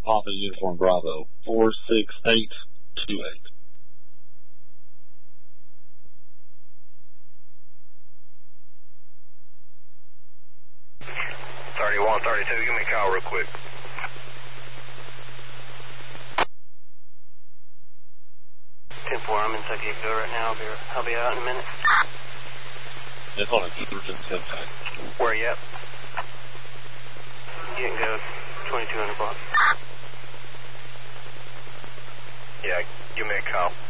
Papa Uniform Bravo, 46828. 3132, give me a call real quick. 10-4, I'm in Tuckaville right now. I'll be out in a minute. Yeah, hold on, keep it in contact. Where you at? You can go 2200 block. Yeah, give me a call.